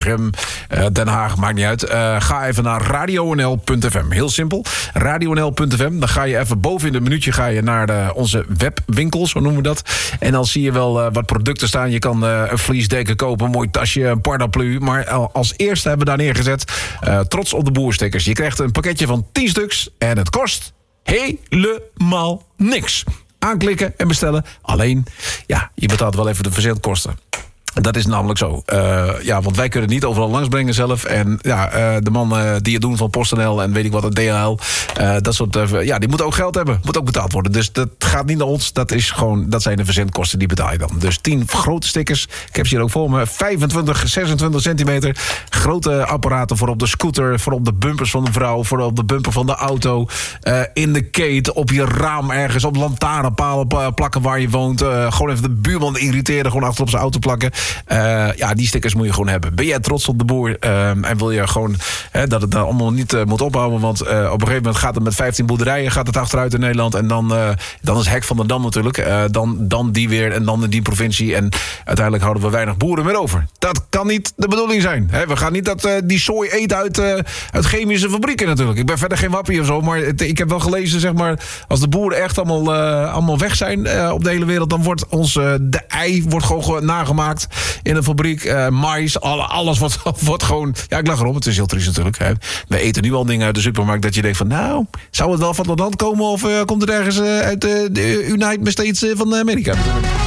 Lochem, Den Haag, maakt niet uit. Ga even naar radionl.fm. Heel simpel. radionl.fm. Dan ga je even boven in de minuutje naar onze webwinkel, zo noemen we dat. En dan zie je wel wat producten staan. Je kan een vliesdeken kopen, een mooi tasje, een paraplu. Maar als eerste hebben we daar neergezet Trots op de Boer-stickers. Je krijgt een pakketje van 10 stuks en het kost helemaal niks. Aanklikken en bestellen. Alleen, je betaalt wel even de verzendkosten. Dat is namelijk zo. Want wij kunnen het niet overal langsbrengen zelf. En de man die het doen van PostNL en weet ik wat, het DHL... dat soort, die moeten ook geld hebben. Moet ook betaald worden. Dus dat gaat niet naar ons. Dat zijn de verzendkosten, die betaal je dan. Dus 10 grote stickers. Ik heb ze hier ook voor me. 25, 26 centimeter. Grote apparaten voor op de scooter. Voor op de bumpers van de vrouw. Voor op de bumper van de auto. In de kate. Op je raam ergens. Op lantaarnpalen plakken waar je woont. Gewoon even de buurman irriteren. Gewoon achter op zijn auto plakken. Die stickers moet je gewoon hebben. Ben jij trots op de boer? En wil je gewoon dat het daar allemaal niet moet ophouden? Want op een gegeven moment gaat het met 15 boerderijen gaat het achteruit in Nederland. En dan is Hek van der Dam natuurlijk. Dan die weer en dan in die provincie. En uiteindelijk houden we weinig boeren meer over. Dat kan niet de bedoeling zijn. We gaan niet die sooi eten uit chemische fabrieken natuurlijk. Ik ben verder geen wappie of zo. Maar ik heb wel gelezen, zeg maar, als de boeren echt allemaal weg zijn op de hele wereld, dan wordt de ei wordt gewoon nagemaakt in een fabriek. Mais, alles wordt gewoon... Ja, ik lach erop, het is heel triest natuurlijk. We eten nu al dingen uit de supermarkt dat je denkt van, nou, zou het wel van het land komen of komt het ergens uit de United States van Amerika?